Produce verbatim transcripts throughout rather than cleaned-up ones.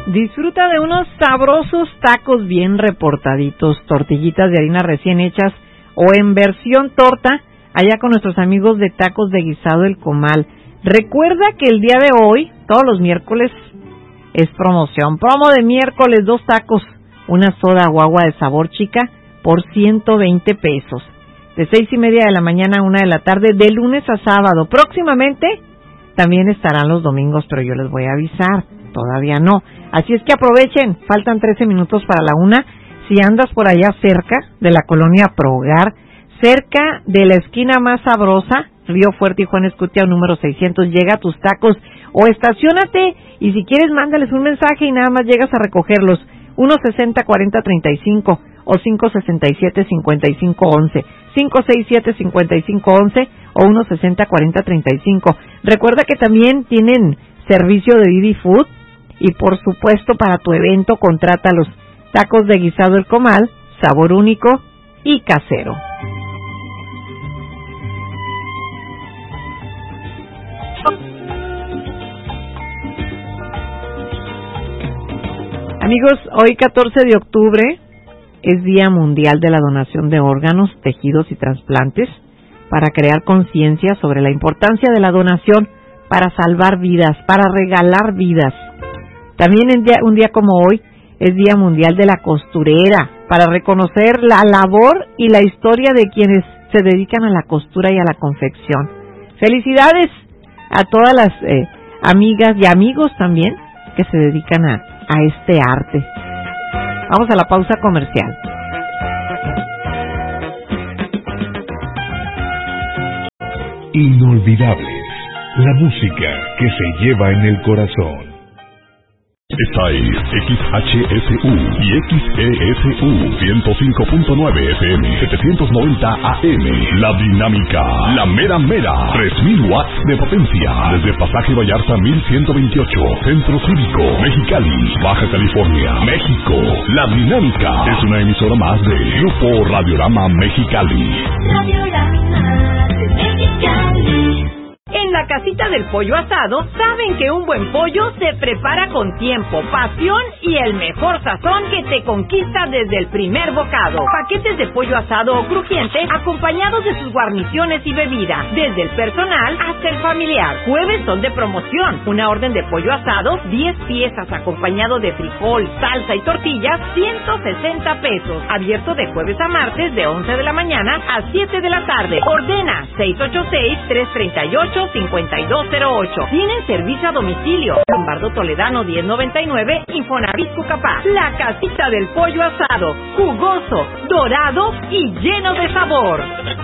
Disfruta de unos sabrosos tacos bien reportaditos, tortillitas de harina recién hechas o en versión torta, allá con nuestros amigos de Tacos de Guisado El Comal. Recuerda que el día de hoy, todos los miércoles, es promoción. Promo de miércoles, dos tacos, una soda guagua de sabor chica por ciento veinte pesos. De seis y media de la mañana a una de la tarde, de lunes a sábado. Próximamente también estarán los domingos, pero yo les voy a avisar, todavía no. Así es que aprovechen, faltan trece minutos para la una. Si andas por allá cerca de la colonia Prohogar, cerca de la esquina más sabrosa, Río Fuerte y Juan Escutia, número seiscientos, llega a tus tacos o estaciónate y si quieres mándales un mensaje y nada más llegas a recogerlos. uno sesenta cuarenta treinta y cinco o cinco sesenta y siete cincuenta y cinco once, cinco sesenta y siete cincuenta y cinco once o uno sesenta cuarenta treinta y cinco. Recuerda que también tienen servicio de Didi Food y por supuesto para tu evento contrata los Tacos de Guisado El Comal, sabor único y casero. Amigos, hoy catorce de octubre es Día Mundial de la Donación de Órganos, Tejidos y Trasplantes para crear conciencia sobre la importancia de la donación para salvar vidas, para regalar vidas. También en día, un día como hoy es Día Mundial de la Costurera para reconocer la labor y la historia de quienes se dedican a la costura y a la confección. Felicidades a todas las eh, amigas y amigos también que se dedican a, a este arte. Vamos a la pausa comercial. Inolvidables, la música que se lleva en el corazón. Esta es X H S U y X E S U ciento cinco punto nueve F M, setecientos noventa A M. La Dinámica, la mera mera, tres mil watts de potencia. Desde Pasaje Vallarta mil ciento veintiocho, Centro Cívico, Mexicali, Baja California, México. La Dinámica es una emisora más de Grupo Radiorama Mexicali. Radiorama Mexicali. En la casita del pollo asado saben que un buen pollo se prepara con tiempo, pasión y el mejor sazón que te conquista desde el primer bocado. Paquetes de pollo asado o crujiente acompañados de sus guarniciones y bebida, desde el personal hasta el familiar. Jueves son de promoción. Una orden de pollo asado, diez piezas acompañado de frijol, salsa y tortillas, ciento sesenta pesos. Abierto de jueves a martes de once de la mañana a siete de la tarde. Ordena seis ocho seis, tres tres ocho, cinco dos cero ocho. Tienen servicio a domicilio. Lombardo Toledano diez noventa y nueve, Infonavit Cucapá. La casita del pollo asado, jugoso, dorado y lleno de sabor.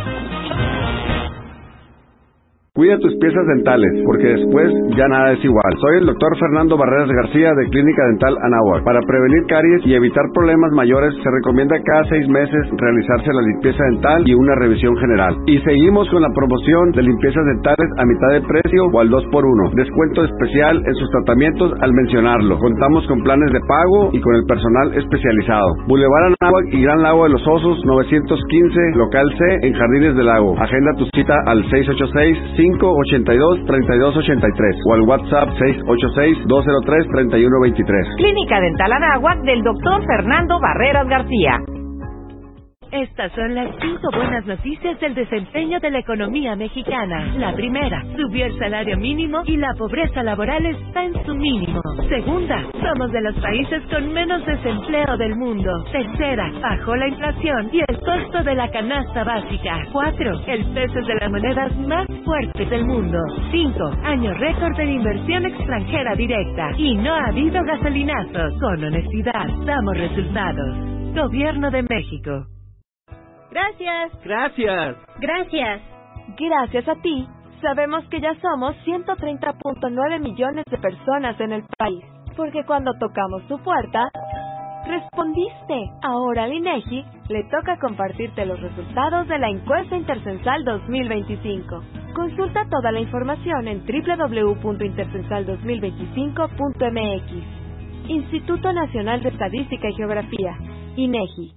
Cuida tus piezas dentales, porque después ya nada es igual. Soy el doctor Fernando Barreras García de Clínica Dental Anáhuac. Para prevenir caries y evitar problemas mayores, se recomienda cada seis meses realizarse la limpieza dental y una revisión general. Y seguimos con la promoción de limpiezas dentales a mitad de precio o al dos por uno. Descuento especial en sus tratamientos al mencionarlo. Contamos con planes de pago y con el personal especializado. Boulevard Anáhuac y Gran Lago de los Osos, novecientos quince, local C, en Jardines del Lago. Agenda tu cita al seis ocho seis, cinco ocho dos, tres dos ocho tres o al WhatsApp seis ocho seis, dos cero tres, tres uno dos tres. Clínica Dental Anáhuac del doctor Fernando Barreras García. Estas son las cinco buenas noticias del desempeño de la economía mexicana. La primera, subió el salario mínimo y la pobreza laboral está en su mínimo. Segunda, somos de los países con menos desempleo del mundo. Tercera, bajó la inflación y el costo de la canasta básica. Cuatro, el peso es de las monedas más fuertes del mundo. Cinco, año récord de inversión extranjera directa. Y no ha habido gasolinazos. Con honestidad, damos resultados. Gobierno de México. Gracias. Gracias. Gracias. Gracias a ti, sabemos que ya somos ciento treinta punto nueve millones de personas en el país. Porque cuando tocamos tu puerta, respondiste. Ahora al INEGI le toca compartirte los resultados de la encuesta intercensal dos mil veinticinco. Consulta toda la información en doble u doble u doble u punto intercensal dos mil veinticinco punto m x. Instituto Nacional de Estadística y Geografía, INEGI.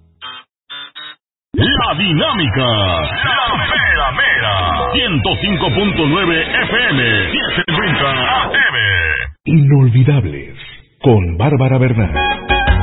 La Dinámica, la mera mera, ciento cinco punto nueve F M, setecientos treinta A M. Inolvidables, con Bárbara Bernal.